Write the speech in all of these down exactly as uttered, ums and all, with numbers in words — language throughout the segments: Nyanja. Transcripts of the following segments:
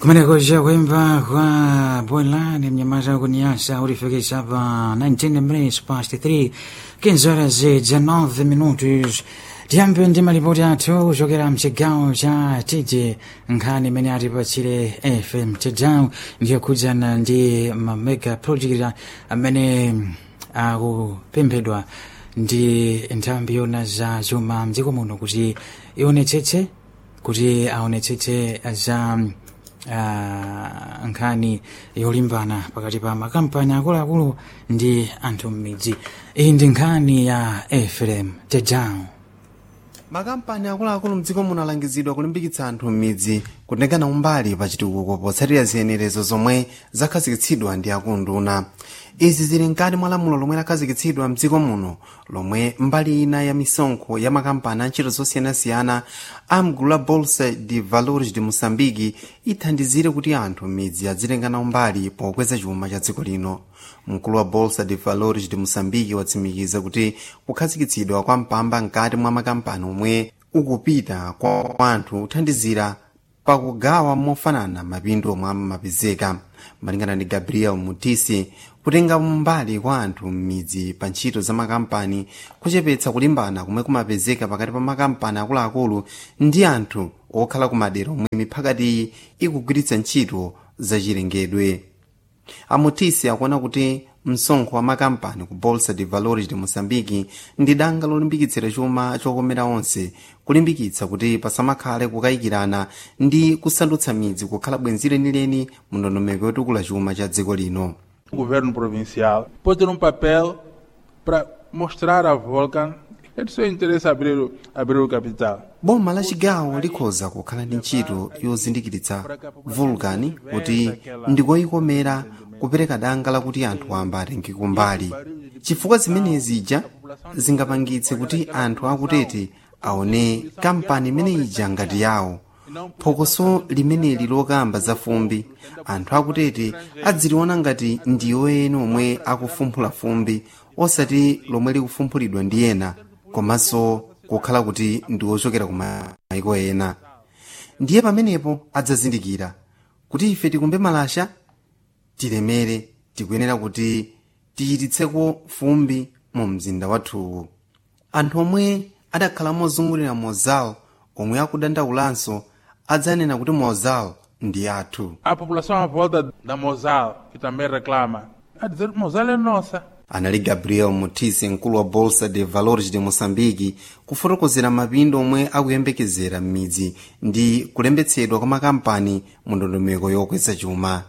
kumenekoja kuimba kwa Bwelani mnyamaza kuniasa ulifikisha hapa nineteen minutes past three quinze horas e dezenove minutos tiyambe ndi malipoti athu kuchokera mchigawo cha tiji nkhani imene atipatsire F M Tedau ndiyo kudzana ndi mamega project amene akupemphedwa ndi nthambi yona za zuma mdziko muno kuti ionetsetse kuti aonetsetse za Uh, nkhani yolimbana pakati pa makampani akuluakulu ndi anthu m'midzi. Iyi ndi nkhani ya F M Tedau. Makampani akuluakulu mdziko muno alangizidwa kulimbikitsa anthu m'midzi kutengana umbali pa chitukuko potsatira ziyenerezo zomwe zakhazikitsidwa ndi akunduna. Izi zili mkati mwa lamulo lomwe lakhazikitsidwa mdziko muno lomwe mbali ina ya misonkho ya makampani a ntchito zosiyanasiyana a mgulu la Bolsa de Valores de Moçambique ithandizire kuti anthu m'midzi adzitengana umbali pokweza chuma cha dziko lino. Mkulu wa Bolsa de Valores de Moçambique watsimikiza kuti kukhazikitsidwa kwa mpamba mkati mwa makampani omwe ukupita kwa anthu uthandizira pakugawa mofanana mapindu omwe amapezeka. Malingana ndi Gabriel Mutisi, kutenga mbali kwa anthu m'midzi pa ntchito za makampani kuchepetsa kulimbana kumwe kumapezeka pakati pa makampani akuluakulu ndi anthu okhala kumadera omwe miphakati ikugwiritsa ntchito zachilengedwe. Amutisi akuona kuti msonkho wa makampani ku Bolsa de Valores de Moçambique ndi danga lolimbikitsira chuma chokomera onse, kulimbikitsa kuti pasamakhale kukayikirana ndi kusandutsa midzi kukhala bwenzi lenileni mu ndondomeko yotukula chuma cha dziko lino. O governo provincial pode ter um papel para mostrar a Volcan é do seu interesse abrir, abrir o capital. Boma la chigawo likhoza kukhala ndi ntchito yozindikiritsa Vulcan kuti ndikoyikomera kupereka danga lakuti anthu amba atenge kumbali. Chifukwa zimene zija zingapangitse kuti anthu akutete aone kampani imene ija ngati yawo. Phokoso limeneli lokamba za fumbi, anthu akutete adziliona ngati ndiyo ena omwe akufumphula fumbi osati lomwe likufumphulidwa ndi ena, komanso kukhala kuti ndi ochokera ku mayiko ena. Ndiye pamenepo adzazindikira kuti ife tikumbe malasha tilemere, tikuyenera kuti tichititseko fumbi mu mzinda wathu. Anthu omwe adakhala mozungulira Mozal omwe akudandaulanso adzanena kuti Mozal ndi athu. A população à volta da Mozal que também reclama, a dizer Mozal é nossa. Anali Gabriel Mutisi, mkulu wa Bolsa de Valores de Moçambique, kufotokozera mapindo omwe akuyembekezera m'midzi ndi kulembetsedwa kwa makampani mu ndondomeko yokweza chuma.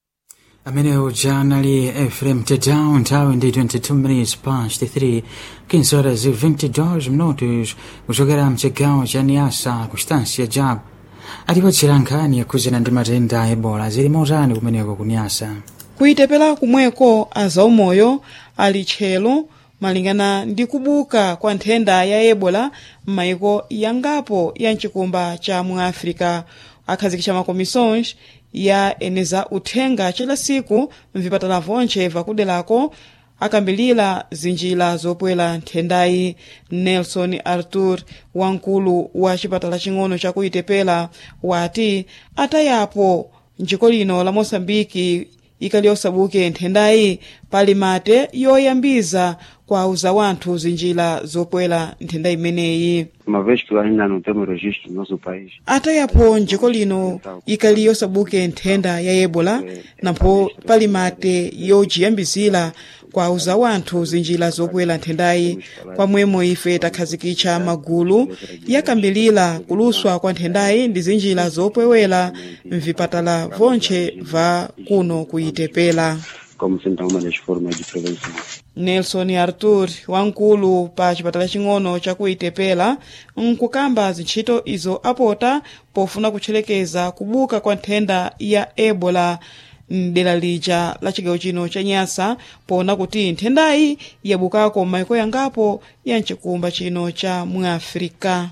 Amene uja anali F M Tedau, nthawi ndi twenty-two minutes past three quinze horas e vinte e dois minutos kuchokera mchigawo cha Niassa ku stansi Jabu. Atipatsira nkhani yakuzena ndi matenda a Ebola zili motani kumeneko ku Niassa. Kuitepera kumweko azaumoyo ali tchelo malingana ndi kubuka kwa nthenda ya Ebola m'mayiko yangapo ya mchikumba cha mu Africa. Akhazikitsa makomisons ya eneza uthenga chila siku mvipatala vonche vakudelako akambilira zinjira zopwela nthendayi. Nelson Arthur, wankulu wa chipatala ching'ono cha kuitepera, wati atayapo njiko lino la Moçambique ikali osabuke nthendayi pali mate yoyambiza kwa uza wanthu zinjira zopwela nthendayi imeneyi. Uma vez que ainda não temos registro no nosso país. Atayapo njiko lino ikali yosabuke nthenda ya Ebola napo pali mate yojiyambizira kwa uza wanthu zinjira zopwela nthendayi, pamwemo ife takhazikitsa magulu yakambilira kuluswa kwa nthendayi ndi zinjira zopwewera mvipatala vonche va kuno kuitepera. Como sendo uma das formas de prevenção. Nelson Arthur, wankulu pa chipatala ching'ono cha kuitepera, nkukamba zintchito izo apota pofuna kutcherekeza kubuka kwa nthenda ya Ebola m'dera lija la chigawo chino cha Niassa, pona kuti nthendayi yabukako m'mayiko yangapo ya mchikumba chino cha mu Africa.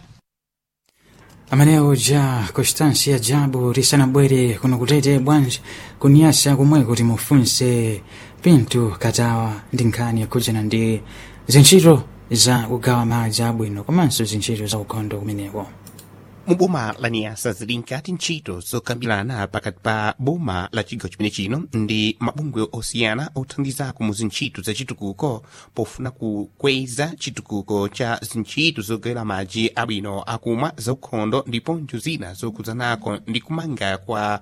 Amene uja Constância Jabu risanabwere kuno kutete bwanji ku Niassa kumwe kuti mufunse Pinto Katawa ndi nkhani yakuzena ndi zintchito za kugawa madzi abwino komanso zintchito za ukhondo kumeneko. muboma la Niasa zili nkati ntchito zokambirana pakati pa boma la chigawo chimene chino ndi mabungwe osiyana othandizako mu zintchito za chitukuko pofuna kukweza chitukuko cha zintchito zogawira madzi abwino akumwa zaukhondo ndiponso zina zokhuzanako ndi kumanga kwa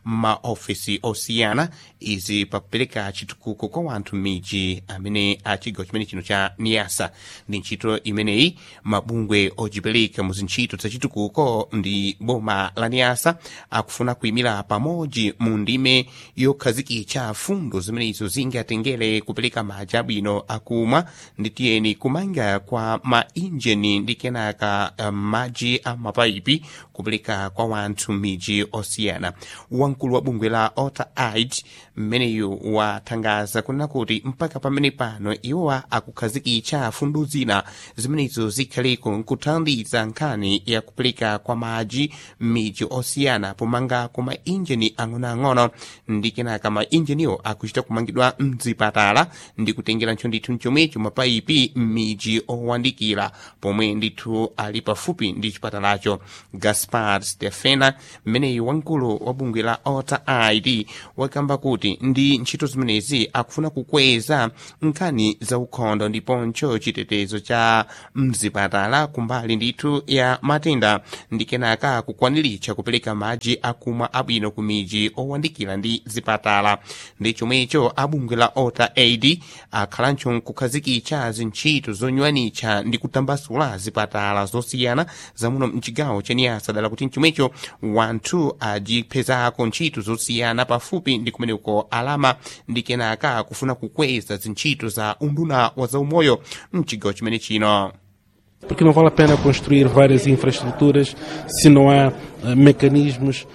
maofisi osiyana izi pakupereka chitukuko kwa wanthu m'midzi amene a chigawo chimene chino cha Niasa. Ndi ntchito imeneyi mabungwe ojipereka mu zintchito za chitukuko ndi boma la Niasa akufuna kuyimira pamodzi mu ndime yokhazikitsa fundo zimenezo zingatengere kupereka madzi abwino akumwa ndi tiyeni kumanga kwa mainjini ndi kenaka um, madzi a mapaipi kupereka kwa wanthu m'midzi osiyana. Wamkulu wa bungwe la OtaAid mmeneyu wathangaza kunena kuti mpaka pamene pano iwowa akukhazikitsa fundo zina zimenezo zikhaleko nkuthandiza nkhani ya kupereka kwa madzi m'midzi osiyana pomanga kwa mainjini ang'onoang'ono ndi kenaka mainjiniwo akuchita kumangidwa mzipatala ndi kutengera ntcho ndithu mchomwecho mapaipi m'midzi owandikira pomwe ndithu ali pafupi ndi chipatalacho. Gaspar Stefena mmeneyu wamkulu wa bungwe la OtaAid wakamba kuti ndi ntchito zimenezi akufuna kukweza nkhani za ukhondo ndiponso chitetezo cha mzipatala kumbali ndithu ya matenda ndi kenaka kukwaniritsa kupereka madzi akumwa abwino ku midzi owandikira ndi zipatala. Ndi chomwecho abungwe la OtaAid akhalanso kukhazikitsa zintchito zonywanitsa ndi kutambasula zipatala zosiyana zamuno mchigawo cha Niasa dala kuti chomwecho wanthu ajipezako ntchito zosiyana pafupi ndi kumeneko alama ndi kenaka kufuna kukweza zintchito za unduna wa zaumoyo mchigawo chimene chino. Porque não vale a pena construir várias infraestruturas se não há uh, mecanismos.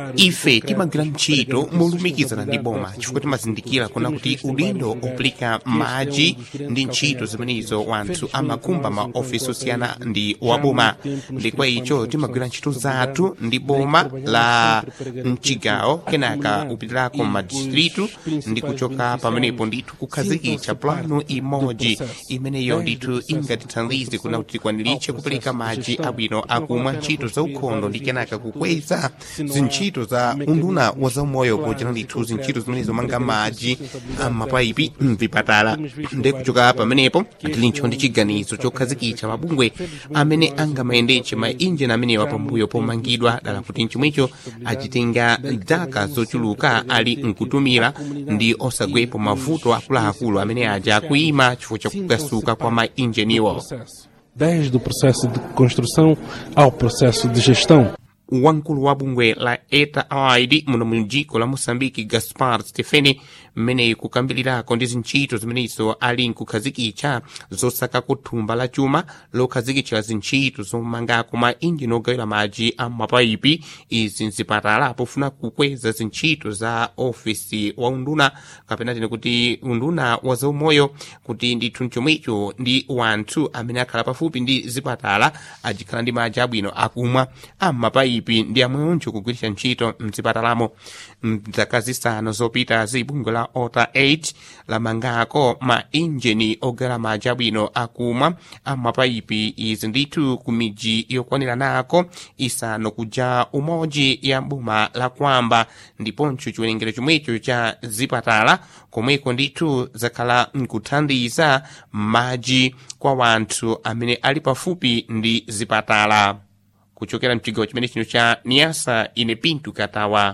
Ife timagwira ntchito molumikizana ndi boma chifukwa timazindikira kuna kuti udindo opereka madzi ndi ntchito zimenezo wanthu amakumba maofisi osiyana ndi waboma. Ndi kwa icho timagwira ntchito zathu ndi boma la mchigawo kenaka upitirako madistritu ndi kuchoka pamenepo ndithu kukhazikitsa plano imodzi imeneyo ndithu ingatithandize kuna kuti tikwaniritse kupereka madzi abwino akumwa ntchito za ukhondo ndi kenaka kukweza ntchito za unduna wa zaumoyo pochita ndithu zintchito zimenezo manga madzi amapaipi mvipatala. Ndi kuchoka pamenepo tilincho ndi chiganizo chokhazikitsa mabungwe amene angamayendetse mainjini amenewa pambuyo pomangidwa dala kuti mchomwecho achitenga zaka zochuluka ali nkutumira ndi osagwepo mavuto akuluakulu amene aja akuyima chifukwa chakukasuka kwa mainjiniwo. Desde o processo de construção ao processo de gestão. Wamkulu wa bungwe la OtaAid muno mu dziko la Moçambique Gaspar Stefani mmene kukambirako ndi zintchito zimenezo ali nkukhazikitsa zosaka kuthumba la chuma lokhazikitsa zintchito zomangako mainjini ogawira madzi a mapaipi izi mzipatala pofuna kukweza zintchito za ofisi wa unduna kapena tine kuti unduna wa zaumoyo kuti ndithu mchomwecho ndi wanthu amene akhala pafupi ndi zipatala ajikhala ndi madzi abwino akumwa a mapaipi ndi amweoncho kugwiritsa ntchito mzipatalamo. Mzaka zisanu zopita zibungwe la OtaAid lamangako mainjini ogawira madzi abwino akumwa a mapaipi izi ndithu ku midzi yokwaniranako isanu kuja umodzi ya boma la Kwamba ndiponso chiwerengero chomwecho cha zipatala komweko ndithu zakhala nkuthandiza madzi kwa wanthu amene ali pafupi ndi zipatala. Kuchokera mchigawo chimene chino cha Niasa ine Pinto Katawa.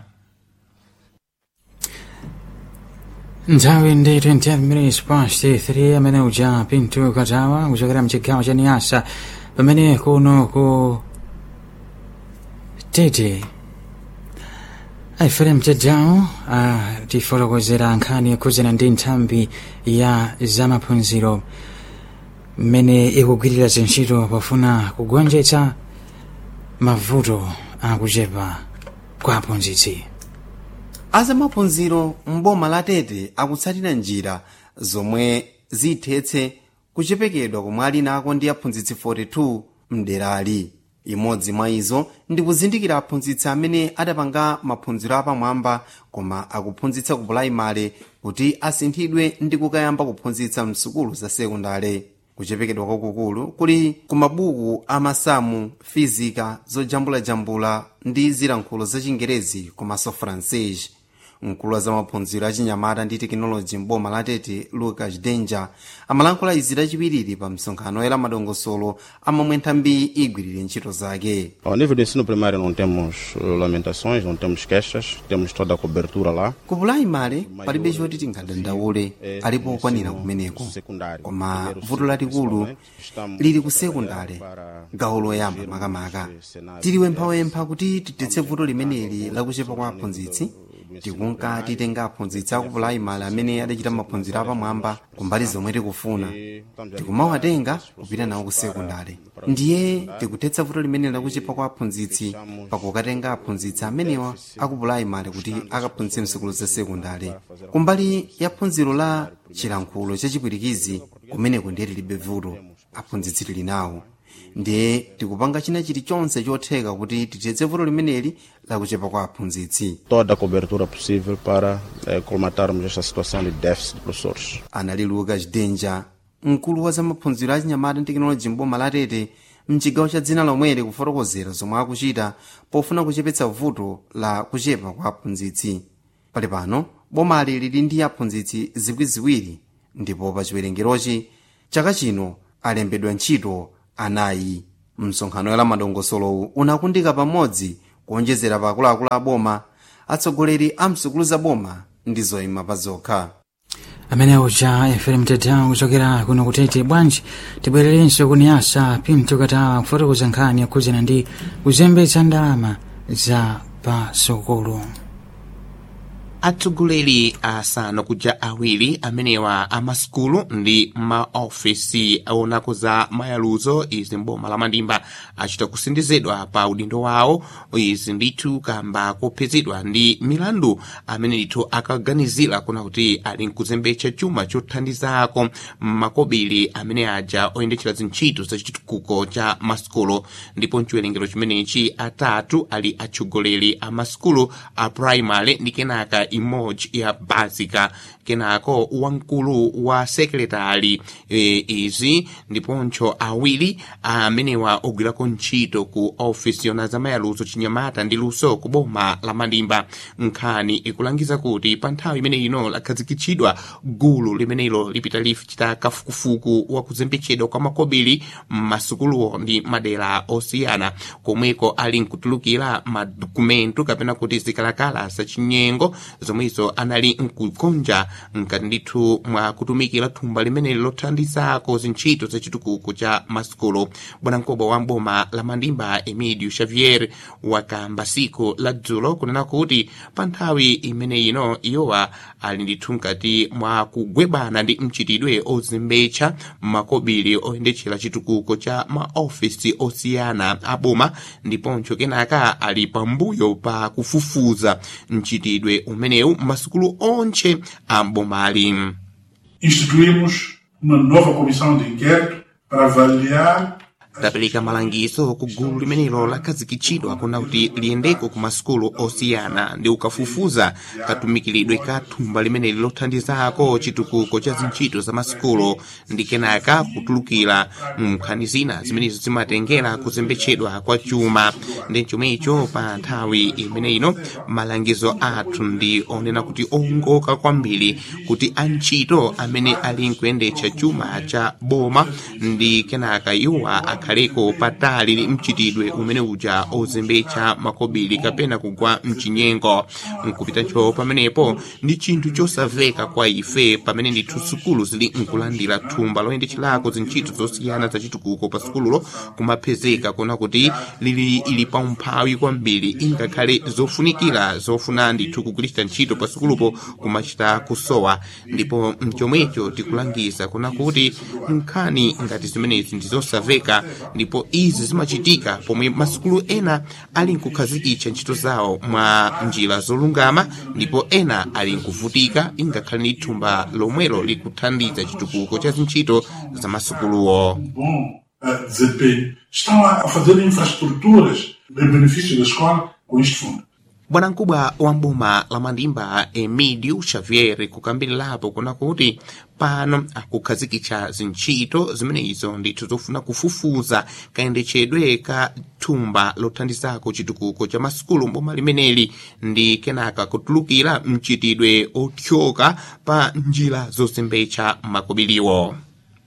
Nthawi ndi twenty minutes past three amene uja Pinto Katawa kuchokera mchigawo cha Niasa pamene kuno ku Tete aifere mtedzawo tifotokozera nkhani yokhuzana ndi nthambi ya zamaphunziro mmene ikugwirira zintchito pofuna kugonjetsa mavuto akuchepa kwa aphunzitsi. Azamaphunziro mboma la Tete akutsatira njira zomwe zithetse kuchepekedwa komwe ali nako ndi aphunzitsi forty-two mderali. Imodzi mwa izo ndi kuzindikira aphunzitsi amene adapanga maphunziro apamwamba koma akuphunzitsa ku pulaimale kuti asinthidwe ndi kukayamba kuphunzitsa msukulu za sekondale. kuchepekedwa kwakukulu kuli ku mabuku amasamu, fizika, zojambulajambula ndi zilankhulo za Chingerezi komanso Francês. Mkulu wa zamaphunziro achinyamata ndi tekinoloji m'boma la Tete, Lucas Denja, amalankhula izi lachiwiri pa msonkhano oyera madongosolo amomwe nthambi igwirire ntchito zake. Ao nível do ensino primário não temos lamentações, não temos queixas, temos toda a cobertura lá. Ku pulaimali palibe choti tingadandaule, alipo okwanira kumeneko, koma vuto lalikulu lili ku sekondari, gawo loyamba makamaka. Tiliwemphawempha kuti tithetse vuto limeneli lakuchepa kwa aphunzitsi. Tikunka titenga aphunzitsi aku pulaimali amene adachita maphunziro apamwamba kumbali zomwe tikufuna, tikumawatenga kupita nawo ku sekondari. Ndiye tikuthetsa vuto limene lakuchepa kwa aphunzitsi pakukatenga aphunzitsi amenewa aku pulaimali kuti akaphunzitse msukulu za sekondari. Kumbali ya phunziro la chilankhulo chachipwirikizi kumeneko ndiye tilibe vuto, aphunzitsi tili nawo. Ndiye tikupanga china chilichonse chotheka kuti tithetse vuto limeneli lakuchepa kwa aphunzitsi. Toda a cobertura possível para eh, colmatarmos esta situação de déficit de professores. Anali Lucas Denja, mkulu wa zamaphunziro achinyamata ndi tekinoloji m'boma la Tete, mchigawo cha dzina lomweli kufotokozera zomwe akuchita pofuna kuchepetsa vuto la kuchepa kwa aphunzitsi. Pali pano bomali lili ndi aphunzitsi zikwi ziwiri ndipo pa chiwerengerochi chaka chino alembedwa ntchito anayi. Msonkhano wa madongosolo unakundika pamodzi kuonjezera pa akuluakulu a boma, atsogoleri a msukulu za boma ndi zoyima pa zokha. Amenewo cha F M Tete kuchokera kuno kutete. Bwanji tibwererenso kuniyasa Pinto Katawa kufotokoza nkhani yakuzana ndi kuzembetsa ndalama za pasukulu. Atsogoleri asanu kuja awiri amenewa amasukulu ndi maofesi aonako za mayaluzo izi mboma la Mandimba achita kusindizidwa pa udindo wawo. Izi ndithu kamba kuphezedwa ndi milandu amene ndithu akaganizira kuna kuti ali nkuzembetsa chuma chothandizako makobiri amene aja oyendetchera zintchito za chitukuko cha masukulu. Ndipo mchiwerengero chimenechi atatu ali atsogoleri a masukulu a primary ndi kenaka imodzi ya basica, kenako wamkulu wa sekretari e, izi ndiponcho awiri amenewa ogwirako ntchito ku ofisi yona za mayaluzo chinyamata ndi luso ku boma la Mandimba. Nkhani ikulangiza kuti pa nthawi imene ino lakhazikitsidwa gulu limenelo lipita lichita kafukufuku wa kuzembetsedwa kwa makobiri m'masukuluwo ndi madera osiyana, komweko ali nkutulukira madokumento kapena kuti zikalakala zachinyengo zomwezo anali nkukonja nkati ndithu mwa kutumikira thumba limeneli lothandizako zintchito za chitukuko cha masukulu. Bwana mkubwa wa mboma la Mandimba Emídio Xavier wakamba siku la dzulo kunena kuti pa nthawi imene ino iyowa ali ndithu nkati mwa kugwebana ndi mchitidwe ozembetsa makobiri oyendetchera chitukuko cha maofisi osiyana aboma, ndiponcho kenaka ali pambuyo pa kufufuza mchitidwe umenewu masukulu onche ambomali. Instituímos uma nova comissão de inquérito para avaliar tapeleka malangizo ku gulu limenelo lakhazikitsidwa kuna kuti liyendeko ku masukulu osiyana ndi ukafufuza katumikiridwe ka thumba limeneli lothandizako chitukuko cha zintchito za masukulu ndi kenaka kutulukira nkhani zina zimenezo zimatengera kuzembetsedwa kwa chuma. ndi chomwecho pa nthawi imene ino malangizo athu ndi onena kuti ongoka kwambiri kuti antchito amene ali nkuyendetsa chuma cha boma ndi kenaka iwa akhaleko patali mchitidwe umene uja ozembetsa makobiri kapena kugwa mchinyengo. Nkupitacho pamenepo ndi chinthu chosamveka kwa ife pamene ndithu sukulu zili nkulandira thumba loyendetcherako zintchito zosiyana za chitukuko pa sukululo kumapezeka kuna kuti lili ili pa umphawi kwambiri, ingakhale zofunikira zofuna ndithu kugwiritsa ntchito pa sukulupo kumachita kusowa. Ndipo mchomwecho tikulangiza kuna kuti nkhani ngati zimenezi ndi zosamveka, ndipo izi zimachitika pomwe masukulu ena ali nkukhazikitsa ntchito zawo mwa njira zolungama, ndipo ena ali nkuvutika ingakhale ndi thumba lomwelo likuthandiza chitukuko cha zintchito za masukuluwo. Estão a fazer infraestruturas em benefício da escola com este fundo. bwanamkubwa wa mboma la Mandimba Emídio Xavier kukambirirapo kuna kuti pano akukhazikitsa zintchito zimenezo ndithu zofuna kufufuza kayendetsedwe ka thumba lothandizako chitukuko cha masukulu mboma limeneli ndi kenaka kutulukira mchitidwe othyoka pa njira zozembetsa makobiliwo.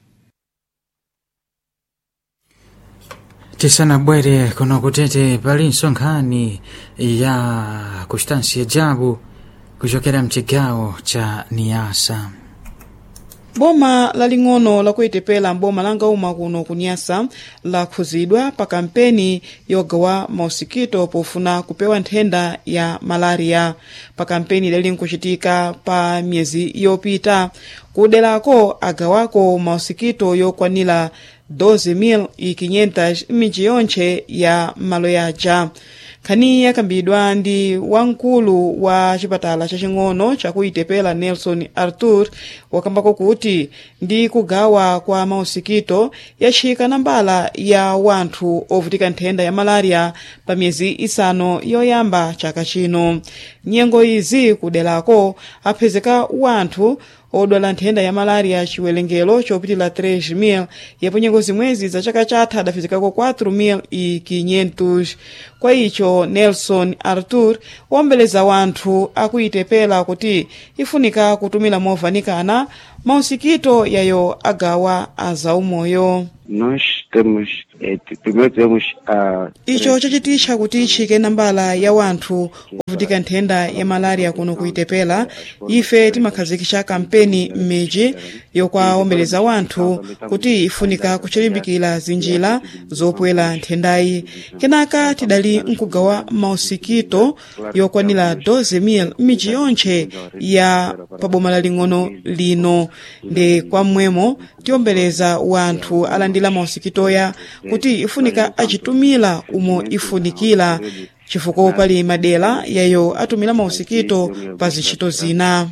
Tisanabwere kuno kutete pali nsonkhani ya Constância Jabu kuchokera mchigawo cha Niasa. Boma laling'ono lakuitepela mboma langauma kuno kunyasa lakhuzidwa pa kampeni yogawa mausikito pofuna kupewa nthenda ya malaria. Pa kampeni leli nkuchitika pa miezi yopita kudelako agawako mausikito yokwanira doze mil e quinhentas m'midzi yonche ya malo yaja. Khani yakambidwa ndi wankulu wa chipatala chaching'ono chakuitepela Nelson Arthur wakambako kuti ndi kugawa kwa mausikito yachika nambala ya wanthu ovutika nthenda ya malaria pa miezi isanu yoyamba chaka chino. Nyengo izi kudelako aphezeka wanthu odwala nthenda ya malaria chiwelengero chopitila três mil yapo nyengo zimwezi za chaka chatha adafizikako quatro mil e quinhentos. Kwa icho Nelson Arthur wombeleza wanthu akuitepela kuti ifunika kutumila movanikana mausikito yayo agawa azaumoyo. Nós temos, eh, primeiro temos a... Icho chachitisha kuti ichike nambala ya wanthu ovutika nthenda ya malaria kuno kuitepela. Ife timakhazikisha kampeni m'midzi yokwawombeleza wanthu kuti ifunika kuchilimbikira zinjira zopwela nthendayi. Kenaka tidali nkugawa mausikito yokwanira doze mil m'midzi yonche ya paboma laling'ono lino. Ndi kwa mwemo tiombeleza wanthu alandila mausikitoya kuti ifunika achitumila umo ifunikila chifukwa pali madela yayo atumila mausikito pa zintchito zina.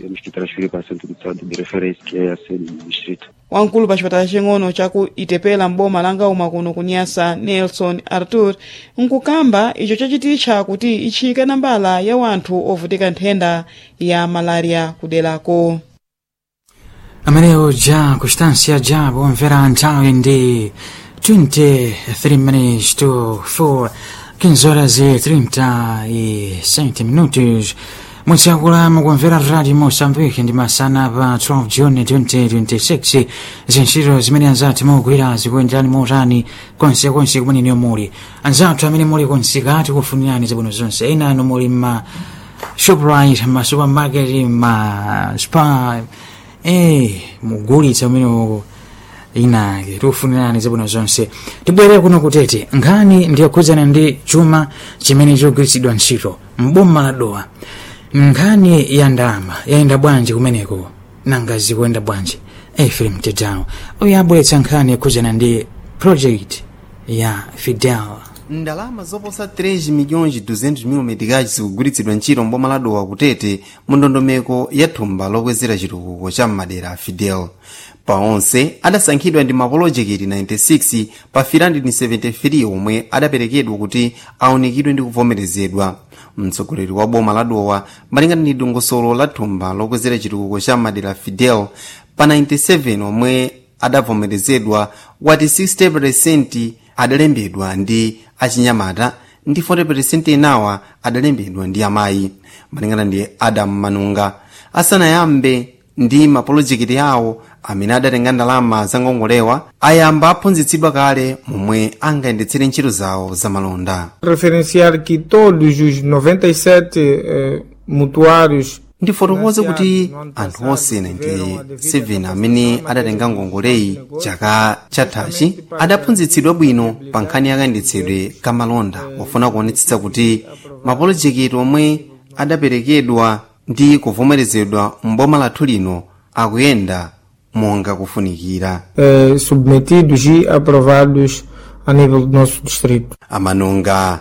Wankulu pa chipatala ching'ono chaku itepela mboma langauma kuno kunyasa Nelson Arthur nkukamba icho chachiticha kuti ichike nambala ya wanthu ovutika nthenda ya malaria kudelako. Amareo ja Constância Jabu omvera nthawi ndi twenty-three minutes to four, quinze horas e trinta e sete minutos. Mwitsakula mukumvera Radio Moçambique ndi masana pa twelve June twenty twenty-six. Zinchito zimene anzathu mugwira zikuyenderani motani konsekonse kumene niyo muli. Anzathu amene muli konsikati kufunirani zabwino zonse. Ena anu muli ma Shoprite, ma supermarket, ma spa, eh mugulitsa umene inake tufunirani zabwino zonse. Tibwere kuno kutete nkhani ndiyokhudzana ndi chuma chimene chogwiritsidwa ntchito mboma la Dowa. Nkhani ya ndalama yaenda bwanji kumeneko nanga zikuenda bwanji. Ephraim Tedao uyabweretsa nkhani yokhudzana ndi project ya Fidel. Ndalama zoposa três milhões e duzentos mil meticais zikugwiritsidwa ntchito mboma la Dowa kutete mu ndondomeko ya thumba lokwezera chitukuko cha madera a Fidel. Pa onse adasankhidwa ndi mapolojekiti ninety-six pa four hundred seventy-three omwe adaperekedwa kuti aonekedwe ndi kuvomerezedwa. Mtsogoleri wa boma la Dowa malingana ndi dongosolo la thumba lokwezera chitukuko cha madera a Fidel pa ninety-seven omwe adavomerezedwa wati sixty percent adalembedwa ndi achinyamata ndi forty percent enawa adalembedwa ndi amayi. Malingana ndi Adam Manunga asanayambe ndi mapolojekiti awo amene adatenga ndalama zangongolewa ayamba aphunzitsidwa kale momwe angayendetsere ntchito zawo zamalonda. Referenciar que todos os noventa e sete eh, mutuários ndifotokoze kuti anthu onse ninety-seven amene adatenga ngongoleyi chaka chathachi adaphunzitsidwa bwino pa nkhani yakayendetsedwe kamalonda wofuna kuonetsetsa kuti mapolojekiti omwe adaperekedwa ndi kuvomerezedwa mboma lathu lino akuyenda monga kufunikira. eh, submetidos e aprovados a nível do nosso distrito. Amanunga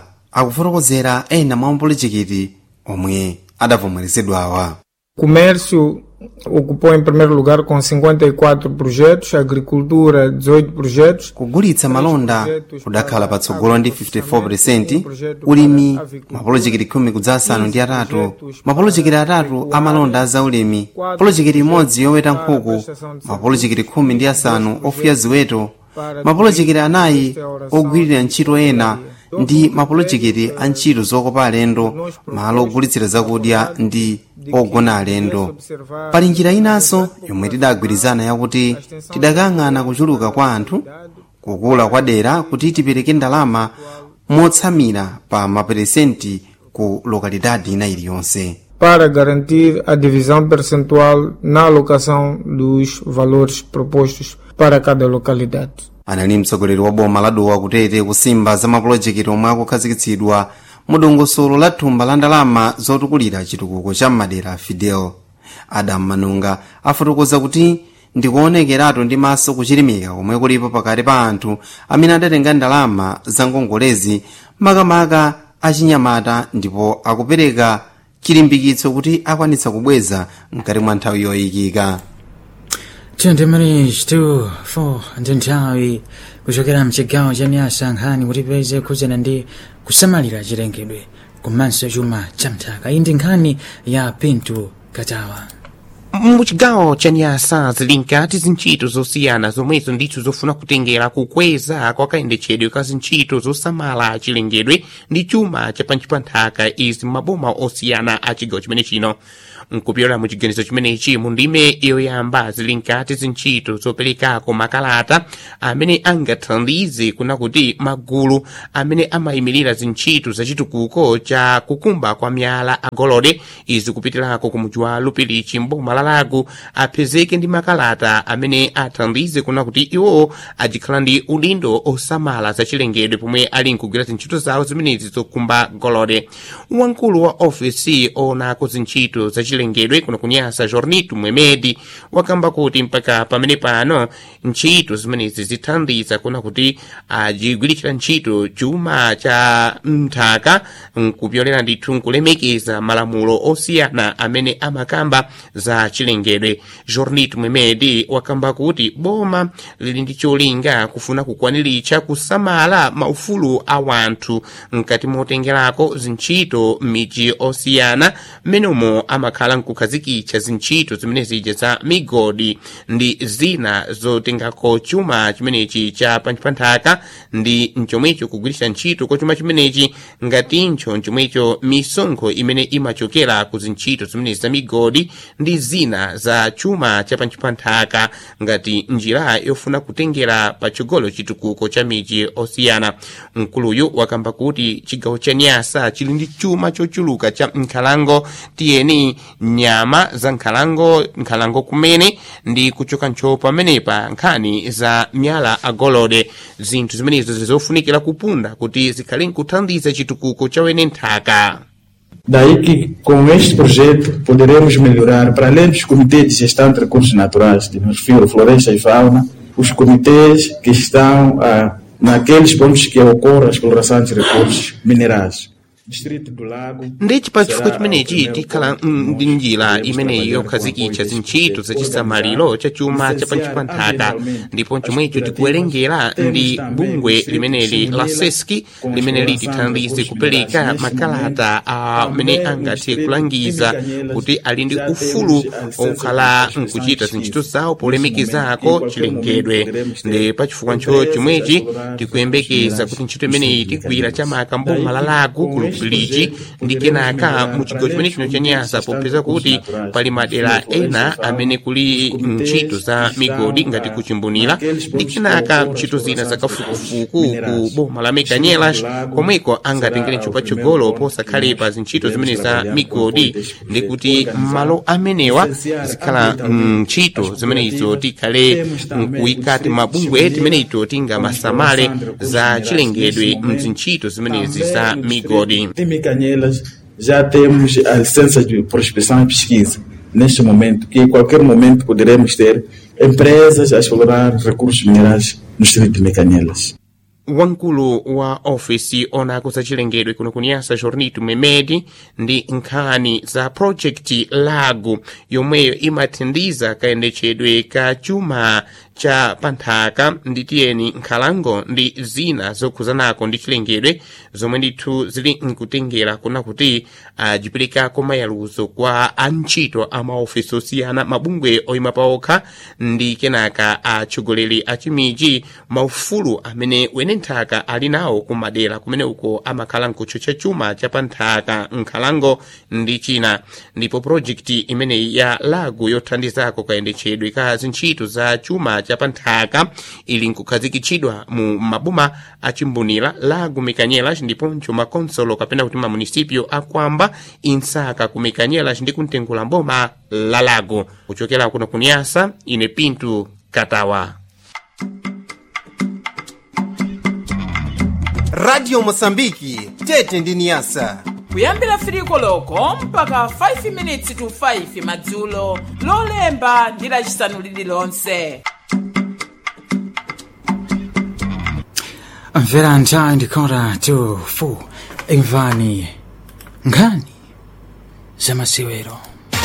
akufotokozera ena mwa mapolojekiti omwe adavomerezedwawa. Comércio ocupou em primeiro lugar com cinquenta e quatro projetos, agricultura dezoito projetos. Kugulitsa malonda kudakhala patsogolo ndi fifty-four percent, ulimi mapolojekiti khumi kudzasanu ndi atatu, mapolojekiti atatu amalonda azaulimi, polojekiti imodzi yoweta nkhuku, mapolojekiti khumi ndi asanu ofuya ziweto, mapolojekiti anayi ogwirira ntchito ena ndi mapolojekiti a ntchito zokopa alendo, malo ogulitsira zakudya ndi ogona alendo. Pali njira inanso yomwe tidagwirizana yakuti tidakang'ana kuchuluka kwa anthu, kukula kwa dera kuti tipereke ndalama motsamira pa maperesenti ku lokalidade ina iliyonse, para garantir a divisão percentual na alocação dos valores propostos para cada localidade. Anali mtsogoleri wa boma la Dowa Kutete kusimba za mapolojekiti omwe akukhazikitsidwa mu dongosolo la thumba la ndalama zotukulira chitukuko cha madera Fidel. Adam Manunga afotokoza kuti ndikuonekeratu ndi maso kuchirimika komwe kulipo pakati pa anthu amene adatenga ndalama za ngongolezi makamaka achinyamata, ndipo akupereka chilimbikitso kuti akwanitsa kubweza mkati mwa nthawi yoyikika. twenty minutes to four ndi nthawi kuchokera mchigawo cha Nyasa nkhani kuti peze kuzena ndi kusamalira chilengedwe komanso chuma cha mthaka. Iyi ndi nkhani ya Pinto Katawa. Muchigawo cha Nyasa zili nkati zintchito zosiyana zomwezo ndithu zofuna kutengera kukweza kwa kayendetsedwe ka zintchito zosamala chilengedwe ndi chuma cha panchi pa nthaka izi maboma osiyana a chigawo chimene chino. Nkupyola mu chiganizo chimenechi mu ndime yoyamba zili nkati zintchito zoperekako makalata amene angathandize kuna kuti magulu amene amayimirira zintchito zachitukuko cha kukumba kwa miyala agolode izi kupitirako ku mudzi wa Lupirichi mboma la Lago apezeke ndi makalata amene athandize kuna kuti iwo ajikhala ndi udindo osamala zachilengedwe pomwe ali nkugwira zintchito zawo zimenezi zokumba golode. Wamkulu wa ofisi onako zintchito zachilengedwe kuno kunyasa Jornito Mwemedi wakamba kuti mpaka pamene pano ntchito zimenezi zithandiza kuna kuti ajigwiritsira ntchito chuma cha mthaka nkupyolera ndithu nkulemekeza malamulo osiyana amene amakamba za chilengedwe. Jornito Mwemedi wakamba kuti boma lili ndi cholinga kufuna kukwaniritsa kusamala maufulu a wanthu mkati motengerako zintchito m'midzi osiyana mmenemo amakhala nkukhazikitsa zintchito zimenezi za migodi ndi zina zotengako chuma chimenechi cha panchi pa nthaka ndi mchomwecho kugwiritsa ntchito kwa chuma chimenechi ngatincho mchomwecho misonkho imene imachokera ku zintchito zimenezi za migodi ndi zina za chuma cha panchi pa nthaka ngati njira yofuna kutengera patsogolo chitukuko cha midzi osiyana. Mkuluyu wakamba kuti chigawo cha Nyasa chili ndi chuma chochuluka cha nkhalango tiyeni nyama za nkhalango nkhalango kumene ndi kuchoka ncho pamenepa nkhani za miyala agolode zinthu zimenezo zizofunikira kupunda kuti zikhale nkuthandiza chitukuko cha wene nthaka. Daí que com este projeto poderemos melhorar, para além dos comitês de gestão de recursos naturais, de refiro, floresta e fauna, os comitês que estão ah, naqueles pontos que ocorre a exploração de recursos minerais. Ndeci pachifukwa chimenechi tikhala ndi njira imeneyi yokhazikitsa zintchito zachisamaliro cha chuma cha panchi pa nthaka ndipo chomwecho tikuwerengera ndi bungwe limeneli la seski limene litithandize kupereka makalata amene angathe kulangiza kuti ali ndi ufulu okhala nkuchita zintchito zawo polemekezako chilengedwe. Ndi pachifukwa ncho chomwechi tikuyembekeza kuti ntchito imeneyi tigwira chamaka mboma la Lago Lupirichi ndi kenaka mu chigawo chimene chino cha Nyasa popeza kuti pali madera ena amene kuli ntchito za migodi ngati kuchimbunira ndi kenaka ntchito zina za kafukufuku ku boma la Mekanyelas komweko angatengere ntchito patsogolo posakhalepa zintchito zimene za migodi ndi kuti malo amenewa zikhala ntchito zimenezo tikhale kuyikati mabungwe timeneito tingamasamale za chilengedwe mzintchito zimenezi za migodi. Em Mekanyelas já temos a licença de prospecção e pesquisa neste momento, que em qualquer momento poderemos ter empresas a explorar recursos minerais no distrito de Mekanyelas. wankulu wa ofisi onako za chilengedwe kuno kunyasa Jornito Memedi ndi nkhani za project Lago yomweyo imathandiza kayendetsedwe ka chuma cha panthaka ndi tiyeni nkhalango ndi zina zokhuzanako ndi chilengedwe zomwe ndithu zili nkutengera kuna kuti ajiperekako mayaluzo kwa antchito a maofisi osiyana mabungwe oyima paokha ndi kenaka atsogoleri a chimiji maufulu amene wene nthaka ali nawo kumadera kumene uko amakhala nkucho cha chuma cha panthaka nkhalango ndi china. Ndipo project imeneyi ya Lago yothandizako kayendetsedwe ka zintchito za chuma cha panthaka ili nkukhazikitsidwa mu maboma a Chimbunira, Lago, Mekanyelas ndiponso makonsolo kapena kuti ma munisipio akwamba insaka ku Mekanyelas ndi kuntengula mboma la Lago. Kuchokera kuno kunyasa, ine Pinto Katawa. Radio Mosambiki tete ndi Niasa kuyambira firiko loko mpaka five minutes to five madzulo lolemba ndi lachisanu lililonse. Mvera nthawi ndikora to four imvani nkhani za masewero.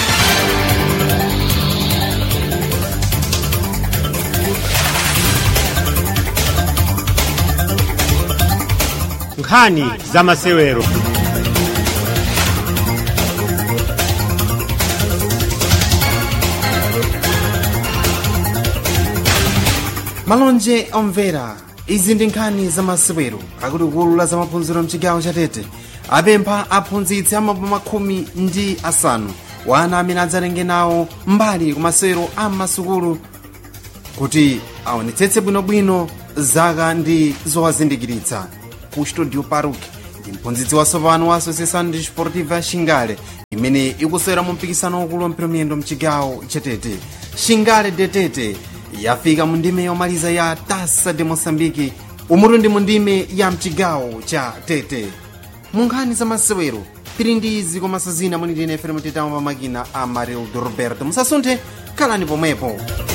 nkhani za masewero. malonje omvera, izi ndi nkhani za masewero. akuti gulu la zamaphunziro mchigawo cha Tete apempha aphunzitsi amaboma khumi ndi asanu wana amene adzalenge nawo mbali ku masewero a masukulu kuti aonetsetse bwinobwino zaka ndi zowazindikiritsa. ku studio Paruk ndi mphunzitsi watsopano wa Associação Desportiva ya Xingale imene ikusewera mu mpikisano waukulu wa mpira wa miyendo mchigawo cha Tete. Xingale de Tete yafika mu ndime yomaliza ya Taça de Moçambique umutu ndi mu ndime ya mchigawo cha Tete. mu nkhani za masewero tili ndi izi komanso zina munitine F M Tetamo pa makina a Marildo Roberto. musasunthe, khalani pomwepo.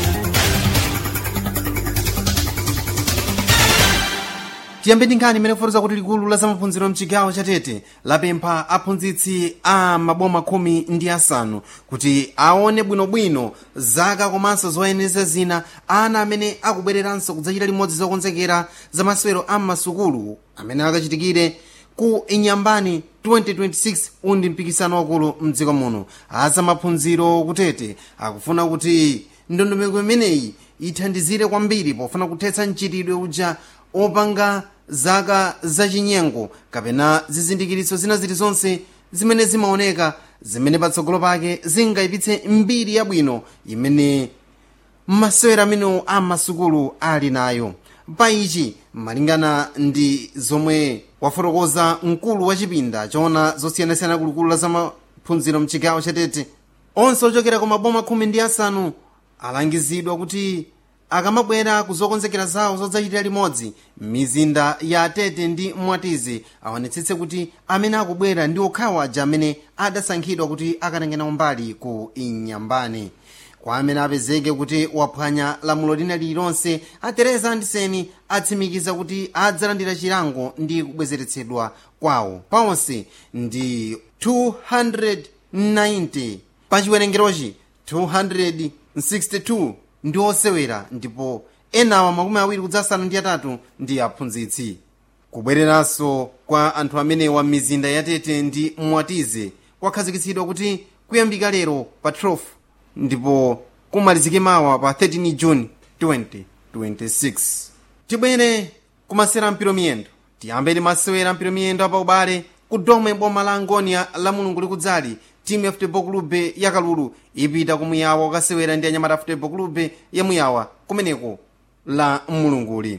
tiyambe ndi nkhani imene kufotokoza kuti likulu la zamaphunziro mchigawo cha Tete lapempha aphunzitsi a maboma khumi ndi asanu kuti aone bwinobwino zaka komanso zoyenera zina ana amene akubwereranso kudzachita limodzi zokonzekera za masewero a masukulu amene akachitikire ku Inyambani twenty twenty-six undi mpikisano wakulu mdziko muno. azamaphunziro ku Tete akufuna kuti ndondomeko imeneyi ithandizire kwambiri pofuna kuthetsa mchitidwe uja opanga zaka zachinyengo kapena zizindikiritso zina zilizonse zimene zimaoneka zimene patsogolo pake zingayipitse mbiri yabwino imene masewera amenewo a masukulu ali nayo. pa ichi malingana ndi zomwe wafotokoza mkulu wa chipinda choona zosiyanasiyana kulikulu la zamaphunziro mchigawo cha Tete, onse ochokera ku maboma khumi ndi asanu alangizidwa kuti akamabwera kuzokonzekera zawo zodzachitira limodzi mizinda ya Tete ndi Mwatize aonetsetse kuti amene akubwera ndi okhawo aja amene adasankhidwa kuti akatengera mbali ku Inyambani. kwa amene apezeke kuti waphwanya lamulo lina lililonse, a Teresa Anderson atsimikiza kuti adzalandira chilango ndi kubwezeretsedwa kwawo. Paonse ndi two hundred ninety pa chiwerengerochi two hundred sixty-two ndi osewera, ndipo enawa makumi awiri kudzasanu ndi atatu ndi aphunzitsi. Kubwereranso kwa anthu amenewa m'mizinda ya Tete ndi Mwatize kwakhazikitsidwa kuti kuyambika lero pa twelve ndipo kumalizike mawa pa thirteen June twenty twenty-six. Tibwere kumasewera mpira miyendo. Tiyambe ndi masewera mpira miyendo apa ubale ku Dome boma la Angonia la Mulungu likudzali. Timu ya Futebol Clube ya Kalulu ipita kumuyawa ukasewera ndi anyamata Futebol Clube ya Muyawa kumeneko la Mulunguli.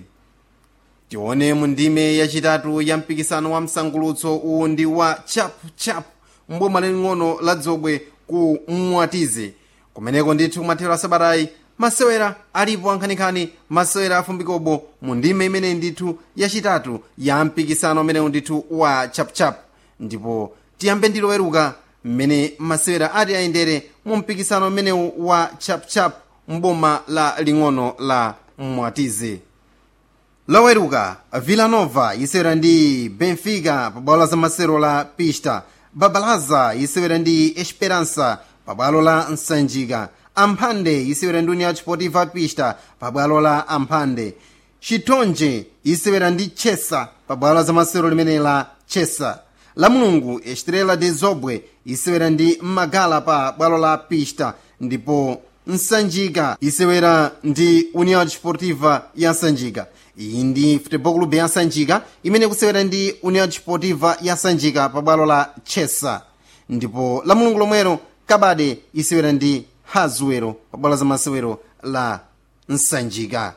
Tione mu ndime yachitatu ya mpikisano wa msangulutso uwu ndi wa chap chap mboma ling'ono la Dzobwe ku Mwatize. Kumeneko ndithu kumathero a Sabatayi masewera alipo ankhaninkhani, masewera afumbikobo mu ndime imene ndithu yachitatu ya mpikisano umenewu ndithu wa chap chap. Ndipo tiyambe ndi Loweruka mmene masewera ati ayendere mu mpikisano umenewu wa chap chap mboma la ling'ono la Mwatize. loweruka Villa Nova isewera ndi Benfica pa bwalo la masewero la Pista, Babalaza isewera ndi Esperança pa bwalo la Nsanjika, Amphande isewera ndi União Desportiva Pista pa bwalo la Amphande, Chitonje isewera ndi Chesa pa bwalo la masewero limene la Chesa, la Mulungu Estrela de Zobwe isewera ndi Magala pa bwalo la Pista, ndipo Nsanjika isewera ndi União Desportiva ya Nsanjika. Iyi ndi Futebol Clube ya Nsanjika imene kusewera ndi União Desportiva ya Nsanjika pa bwalo la Chesa, ndipo la Mulungu lomwero Kabade isewera ndi Hazuero pa bwalo la masewero la Nsanjika.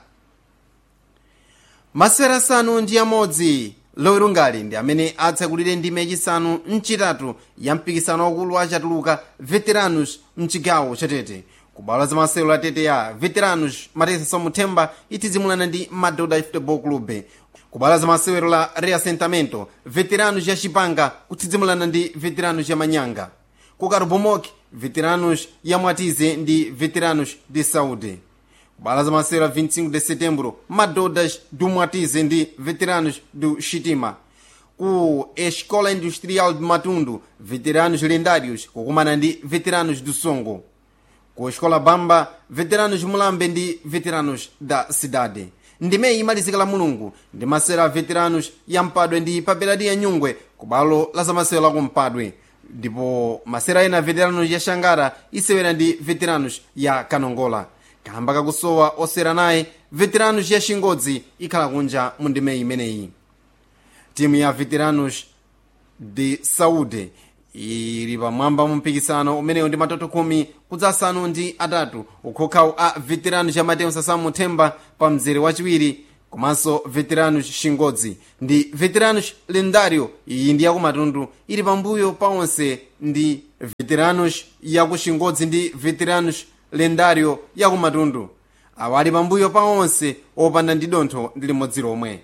Masewera asanu ndi amodzi lowerungali ndi amene atsekulire ndime yachisanu mchitatu ya mpikisano wakulu wa chatuluka veteranos mchigawo chatete. Kubwalo la masewero la tete ya veteranos Matesa Samuthemba itizimulana ndi Madoda Futebol Clube. Kubwalo la masewero la reassentamento veteranos ya Chipanga kutizimulana ndi veteranos ya Manyanga. Ku Karubomoki veteranos ya Mwatize ndi veteranos de Saúde. Kubwalo la masewero la vinte e cinco de setembro Madodas do Mwatize ndi veteranos do Chitima. Ku Escola Industrial de Matundu veteranos lendários kukumana ndi veteranos do Songo. Ku Escola Bamba veteranos Mulambe ndi veteranos da cidade. Ndimeyi imalizika la Mulungu ndi masewera veteranos ya Mpadwe ndi Papeladi ya Nyungwe kubwalo la masewero la Kumpadwe, ndipo masewera ena veteranos ya Xangara isewera ndi veteranos ya Kanongola. Kamba kakusowa osera naye veteranos ya Xingodzi ikhala kunja mu ndimeyi imeneyi. Timu ya veteranos de Saúde ili pamwamba mu mpikisano umenewu ndi matoto khumi kudzasanu ndi atatu ukhokhawo a veteranos ya Mateus Samuthemba pa mzere wachiwiri, komanso veteranos Xingodzi ndi veteranos lendario iyi ndi yakumatundu ili pambuyo pa onse ndi veteranos yaku Xingodzi ndi veteranos lendario yakumatundu. Awa ali pambuyo pa onse opanda ndi dontho ndi limodzi lomwe.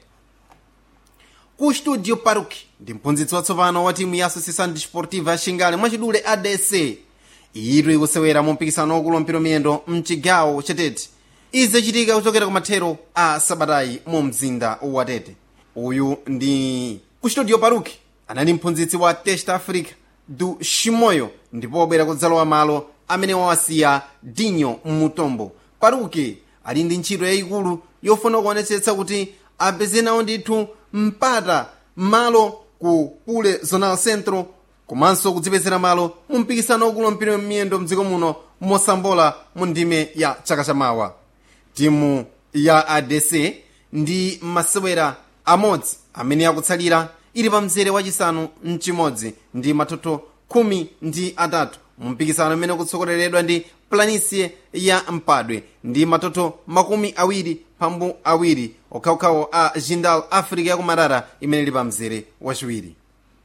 Ku Studio Paruki ndi mphunzitsi watsopano wa timu ya Associação Desportiva ya Xingale mwachidule A D C iyitu ikusewera mu mpikisano wakulu mpira miyendo mchigawo chatete. Izi zachitika kuchokera kumathero a sabatayi mu mzinda wa Tete. Uyu ndi ku Studio Paruki anali mphunzitsi wa Test Africa du Chimoyo ndipo obwera kudzalowa malo amene wawasiya Dinho Mutombo. Paruki ali ndi ntchito yayikulu yofuna kuonetsetsa kuti apeze nawo ndithu mpata malo ku Pule Zonal Centro, komanso kudzipezera malo mu mpikisano wakulu mpira miyendo mdziko muno mosambola mu ndime ya chaka chamawa. Timu ya A D C ndi masewera amodzi amene akutsalira ili pa mzere wachisanu mchimodzi ndi matoto khumi ndi atatu mu mpikisano amene kutsogoleredwa ndi Planicie ya Mpadwe ndi matoto makumi awiri pambu awiri okhaokhawo a Jindal Africa ya Kumarara imene ili pa mzere wachiwiri.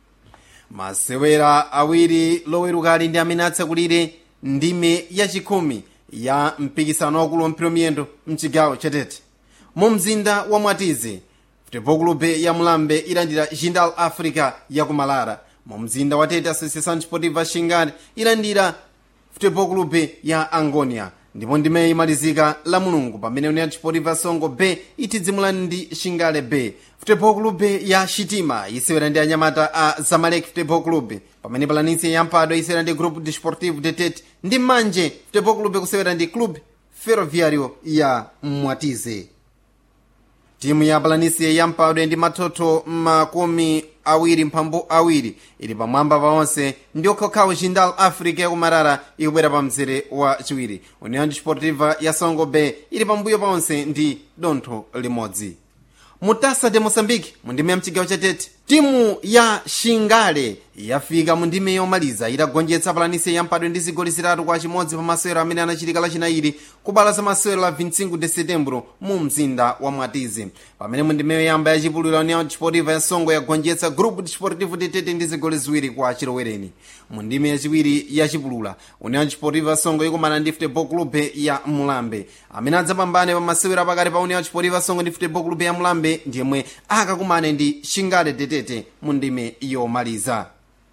Masewera awiri lowerukali ndi amene atsekulire ndime yachikhumi ya mpikisano wakulu mpira miyendo mchigawo chatete. Mu mzinda wa Mwatize Futebol Clube ya Mulambe ilandira Jindal Africa ya Kumalara. Mu mzinda wa Tete Associação Desportiva Xingale ilandira Futebol Clube ya Angonia, ndipo ndime imalizika la Mulungu pamene União Desportiva Songo B itidzimulana ndi Xingale B. Futebol Clube ya Chitima isewera ndi anyamata a Zamalek Futebol Clube, pamene Planicie ya Mpadwe isewera ndi Grupo Desportivo de Tete, ndi Manje Futebol Clube kusewera ndi Club Ferroviário ya Mwatize. Timu ya Planicie ya Mpadwe ndi matoto makumi awiri mphambu awiri ili pamwamba paonse ndi okhokhawo Jindal Africa ya Kumarara ikubwera pa mzere wa chiwiri. União Desportiva ya Songo B ili pambuyo paonse ndi dontho limodzi. Mutasa de Moçambique mu ndime ya mchigawo cha Tete, timu ya Xingale yafika mu ndime yomaliza itagonjetsa Planicie ya Mpadwe ndi zigoli zitatu kwa chimodzi pa masewero amene anachitika lachinayi kubwalo la masewero la vinte e cinco de setembro mu mzinda wa Mwatize, pamene mu ndime yoyamba yachipululu la União Desportiva ya Songo yagonjetsa Grupo Desportivo de Tete ndi zigoli ziwiri kwa chilowereni. Mu ndime yachiwiri yachipululu União Desportiva ya Songo ikumana ndi Futebol Clube ya Mulambe, amene adzapambane pa masewero pakati pa União Desportiva ya Songo ndi Futebol Clube ya Mulambe ndiyemwe akakumane ndi Xingale de Tete mu ndime yomaliza.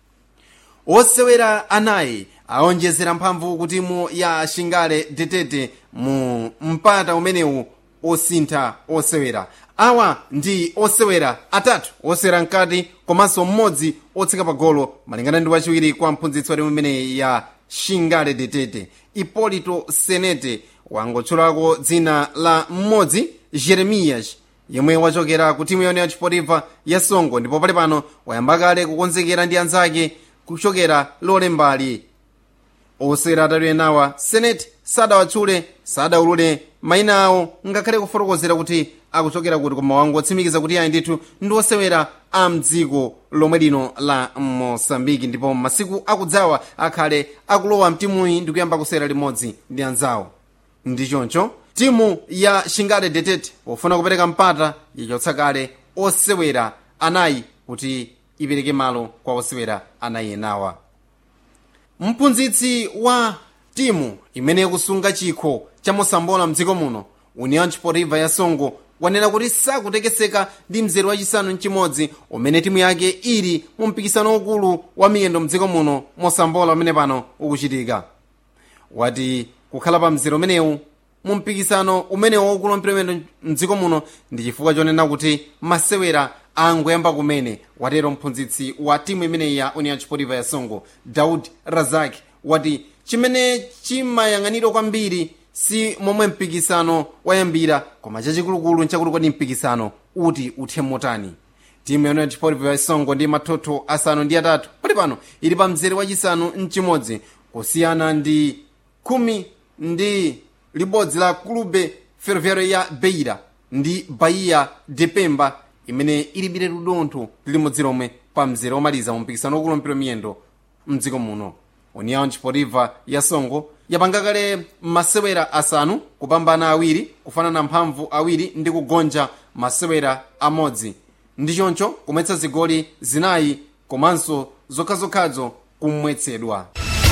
Osewera anayi aonjezera mphamvu ku timu ya Xingale de Tete mu mpata umenewu osintha osewera. Awa ndi osewera atatu osewera mkati komanso mmodzi otsika pa golo malingana ndi wachiwiri kwa mphunzitsi wa timu imeneyi ya Shingale Detete. Ipolito Senete wangotchulako dzina la mmodzi Jeremias yemwe wachokera ku timu yone ya Chipotiva ya Songo, ndipo pali pano wayamba kale kukonzekera ndi anzake kuchokera lolembali. Osewera atatu enawa Senate sadawatchule sadaulule mayina awo ngakhale kufotokozera kuti akuchokera kuti, koma wangotsimikiza kuti ayi ndithu ndi osewera a mdziko lomwe lino la Mosambiki, ndipo masiku akudzawa akhale akulowa mtimuyi ndi kuyamba kusewera limodzi ndi anzawo. Ndi choncho timu ya Shingale Detete pofuna kupereka mpata yachotsa kale osewera anayi kuti ipereke malo kwa osewera anayi enawa. Mphunzitsi wa timu imene ikusunga chikho cha Mosambola mdziko muno Union Chipotiva ya Songo wanena kuti sakutekeseka ndi mzere wachisanu mchimodzi umene timu yake ili mu mpikisano ukulu wa miyendo mdziko muno Mosambola umene pano ukuchitika. Wati kukhala pa mzere umenewu mu mpikisano umene waukulu wa miyendo mdziko muno ndi chifukwa chonena kuti masewera angoyamba kumene. Watero mphunzitsi wa timu imeneyi ya Union Chipotiva ya Songo Daud Razak wati chimene chimayang'anidwa kwambiri si momwe mpikisano wayambira, koma chachikulukulu nchakuti kodi mpikisano uti uthe motani. Timu ya Union Chipotiva ya Songo ndi mathotho asanu ndi atatu pali pano ili pa mzere wachisanu mchimodzi kusiyana ndi khumi ndi libodzi la Clube Ferroviario ya Beira ndi Bahia de Pemba imene ilibire ludontho limodzi lomwe pa mzere omaliza mu mpikisano ukulu wa miyendo mdziko muno. Union Chipotiva ya Songo yapanga kale masewera asanu kupambana awiri kufanana mphamvu awiri ndi kugonja masewera amodzi, ndi choncho kumwetsa zigoli zinayi komanso zokhazokhazo kumwetsedwa.